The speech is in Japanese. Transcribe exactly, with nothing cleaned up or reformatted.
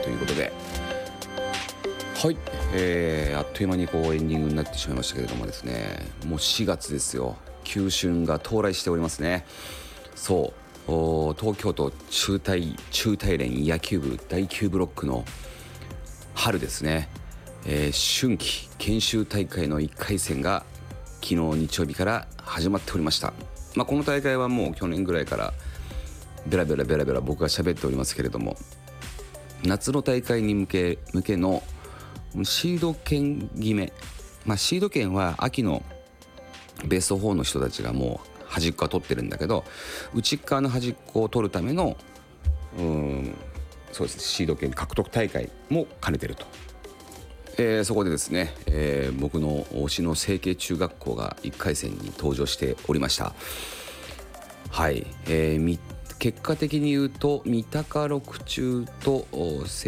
ということで、はい、えー、あっという間にこうエンディングになってしまいましたけれどもですね、もうしがつですよ。急春が到来しておりますね。そう東京都中大中大連野球部だいきゅうブロックの春ですね、えー、春季研修大会のいっかい戦が昨日日曜日から始まっておりました。まあ、この大会はもう去年ぐらいからベラベラベラベラ僕が喋っておりますけれども、夏の大会に向け向けのシード権決め、まあ、シード権は秋のベストよんの人たちがもう端っこは取ってるんだけど、内側の端っこを取るためのうーんそうですね、シード権獲得大会も兼ねてると、えー、そこでですね、えー、僕の推しの成蹊中学校がいっかい戦に登場しておりました。はい、えー、結果的に言うと三鷹六中と